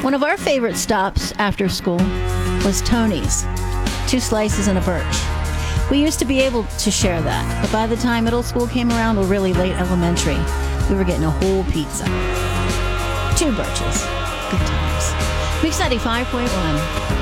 One of our favorite stops after school was Tony's. 2 slices and a birch. We used to be able to share that, but by the time middle school came around, or really late elementary, we were getting a whole pizza. 2 birches. Good times. Mix 95.1.